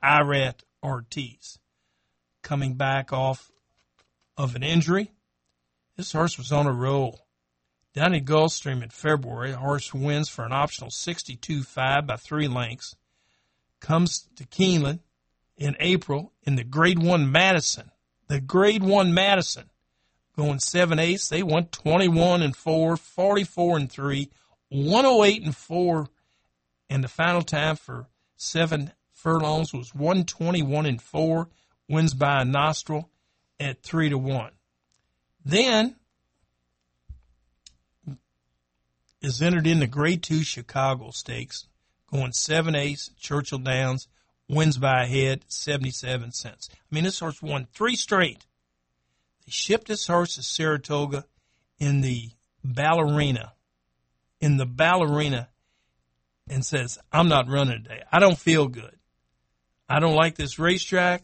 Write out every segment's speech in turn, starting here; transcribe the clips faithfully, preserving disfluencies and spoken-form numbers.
Irat Ortiz. Coming back off of an injury, this horse was on a roll. Down at Gulfstream in February, the horse wins for an optional sixty-two five by three lengths. Comes to Keeneland in April in the Grade One Madison. The Grade One Madison going seven eighths. They won twenty-one and four, forty-four and three, one oh eight and four, and the final time for seven furlongs was one twenty-one and four. Wins by a nostril at three to one. Then is entered in the Grade Two Chicago Stakes, going seven eighths, Churchill Downs, wins by a head, seventy-seven cents. I mean, this horse won three straight. They shipped this horse to Saratoga in the ballerina, in the ballerina, and says, I'm not running today. I don't feel good. I don't like this racetrack.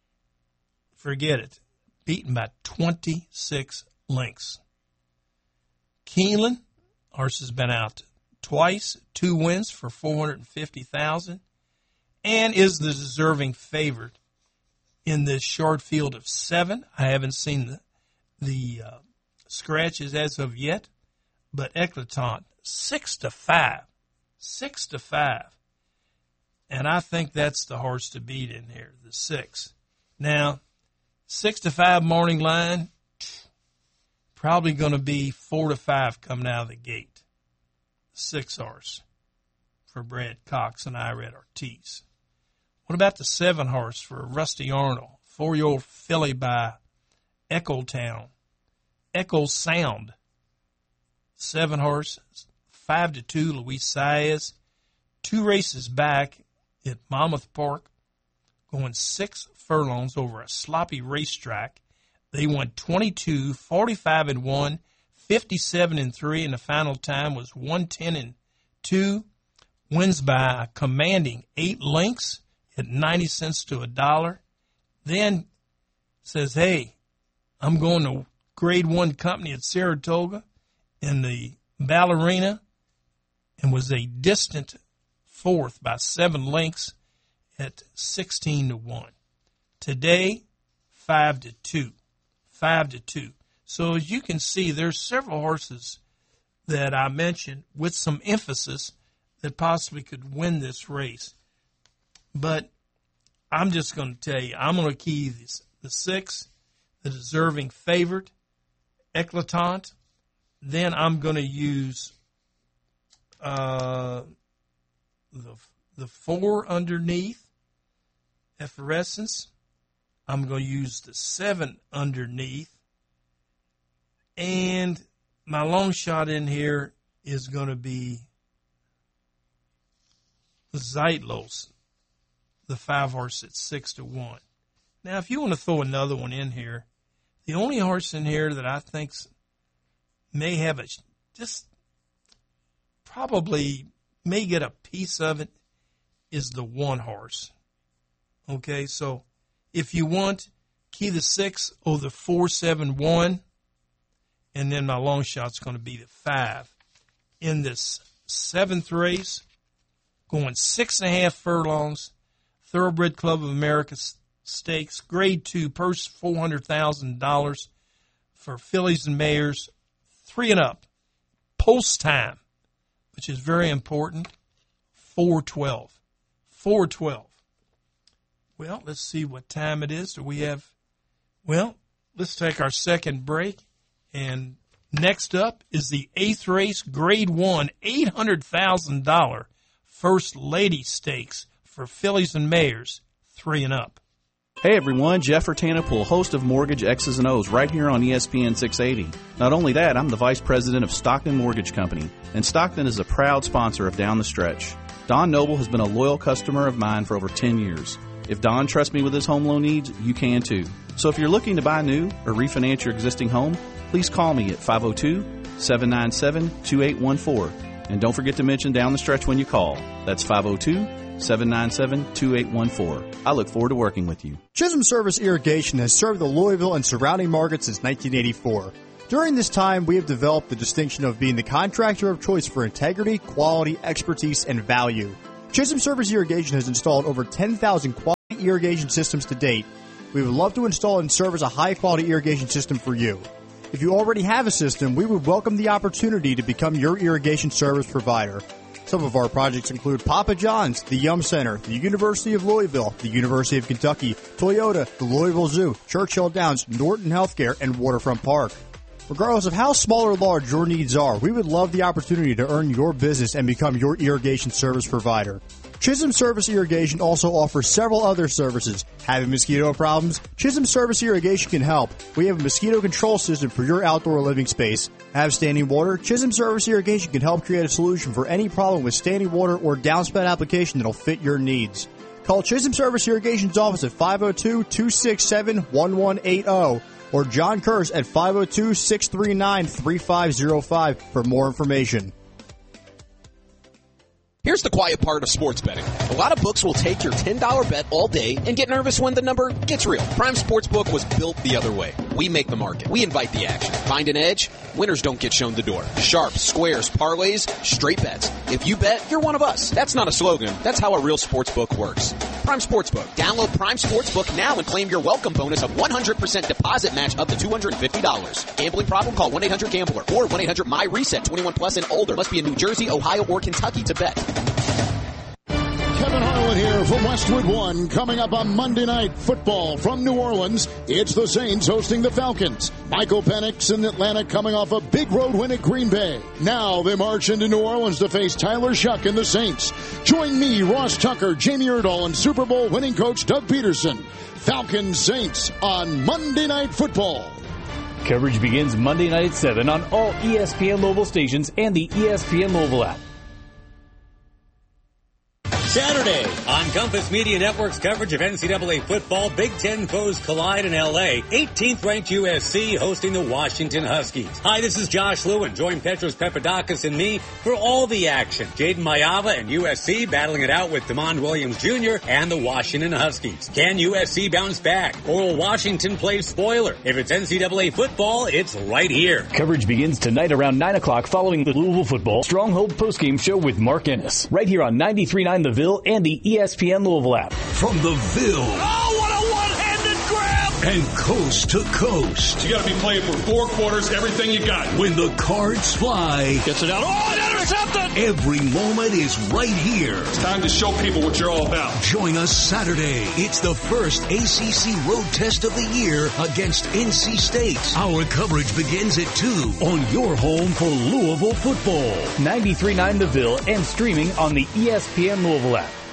Forget it. Beaten by twenty-six lengths. Keeneland, horse has been out twice, two wins for four hundred fifty thousand dollars, and is the deserving favorite in this short field of seven. I haven't seen the, the uh, scratches as of yet, but Eclatant, six to five. Six to five. And I think that's the horse to beat in here, the six. Now, six to five morning line, probably going to be four to five coming out of the gate. Six horse for Brad Cox and Irat Ortiz. What about the seven horse for Rusty Arnold? Four-year-old filly by Echo Town. Echo Sound. Seven horse, five to two, Luis Saez. Two races back at Monmouth Park, going six furlongs over a sloppy racetrack. They won twenty-two, forty-five and one, fifty-seven and three, and the final time was one ten and two. Wins by a commanding eight lengths at ninety cents to a dollar. Then says, hey, I'm going to Grade One Company at Saratoga in the ballerina, and was a distant fourth by seven lengths at sixteen to one. Today, five to two. Five to two. So as you can see, there's several horses that I mentioned with some emphasis that possibly could win this race. But I'm just going to tell you, I'm going to key this, the six, the deserving favorite, Eclatant. Then I'm going to use uh, the the four underneath, Effervescence. I'm going to use the seven underneath. And my long shot in here is going to be Zeitlos, the five horse at six to one. Now, if you want to throw another one in here, the only horse in here that I think may have a, just probably may get a piece of it is the one horse. Okay, so if you want, key the six or the four, seven, one, and then my long shot's going to be the five. In this seventh race, going six and a half furlongs, Thoroughbred Club of America Stakes, Grade Two, purse four hundred thousand dollars for fillies and mares, three and up. Post time, which is very important, four twelve. four twelve. Well, let's see what time it is. Do we have, well, let's take our second break. And next up is the eighth race, Grade One, eight hundred thousand dollars First Lady Stakes for fillies and mares, three and up. Hey everyone, Jeff Vertanapool, host of Mortgage X's and O's right here on E S P N six eighty. Not only that, I'm the vice president of Stockton Mortgage Company, and Stockton is a proud sponsor of Down the Stretch. Don Noble has been a loyal customer of mine for over ten years. If Don trusts me with his home loan needs, you can too. So if you're looking to buy new or refinance your existing home, please call me at five oh two, seven nine seven, two eight one four. And don't forget to mention Down the Stretch when you call. That's five oh two, seven nine seven, two eight one four. I look forward to working with you. Chisholm Service Irrigation has served the Louisville and surrounding markets since nineteen eighty-four. During this time, we have developed the distinction of being the contractor of choice for integrity, quality, expertise, and value. Chisholm Service Irrigation has installed over ten thousand quality irrigation systems to date. We would love to install and service a high-quality irrigation system for you. If you already have a system, we would welcome the opportunity to become your irrigation service provider. Some of our projects include Papa John's, the Yum Center, the University of Louisville, the University of Kentucky, Toyota, the Louisville Zoo, Churchill Downs, Norton Healthcare, and Waterfront Park. Regardless of how small or large your needs are, we would love the opportunity to earn your business and become your irrigation service provider. Chisholm Service Irrigation also offers several other services. Having mosquito problems? Chisholm Service Irrigation can help. We have a mosquito control system for your outdoor living space. Have standing water? Chisholm Service Irrigation can help create a solution for any problem with standing water or downspout application that will fit your needs. Call Chisholm Service Irrigation's office at five oh two, two six seven, one one eight oh or John Kurz at five oh two, six three nine, three five oh five for more information. Here's the quiet part of sports betting. A lot of books will take your ten dollar bet all day and get nervous when the number gets real. Prime Sportsbook was built the other way. We make the market. We invite the action. Find an edge? Winners don't get shown the door. Sharps, squares, parlays, straight bets. If you bet, you're one of us. That's not a slogan. That's how a real sportsbook works. Prime Sportsbook. Download Prime Sportsbook now and claim your welcome bonus of one hundred percent deposit match up to two hundred fifty dollars. Gambling problem? Call one eight hundred gambler or one eight hundred my reset. twenty-one plus and older. Must be in New Jersey, Ohio, or Kentucky to bet. Kevin Harlan here from Westwood One. Coming up on Monday Night Football from New Orleans, it's the Saints hosting the Falcons. Michael Penix in Atlanta coming off a big road win at Green Bay. Now they march into New Orleans to face Tyler Shuck and the Saints. Join me, Ross Tucker, Jamie Erdahl, and Super Bowl winning coach Doug Peterson. Falcons Saints on Monday Night Football. Coverage begins Monday night at seven on all E S P N Louisville stations and the E S P N Louisville app. Saturday on Compass Media Network's coverage of N C double A football, Big Ten foes collide in L A. eighteenth ranked U S C hosting the Washington Huskies. Hi, this is Josh Lewin. Join Petros Papadakis and me for all the action. Jaden Mayava and U S C battling it out with DeMond Williams Junior and the Washington Huskies. Can U S C bounce back, or will Washington play spoiler? If it's N C double A football, it's right here. Coverage begins tonight around nine o'clock following the Louisville Football Stronghold postgame show with Mark Ennis. Right here on ninety-three point nine The Ville and the E S P N Louisville app. From the Ville. Oh, what a one-handed grab! And coast to coast. You got to be playing for four quarters, everything you got. When the cards fly. Gets it out. Oh, an intercepted! Every moment is right here. It's time to show people what you're all about. Join us Saturday. It's the first A C C road test of the year against N C State. Our coverage begins at two on your home for Louisville football. ninety-three point nine The Ville and streaming on the E S P N Louisville app.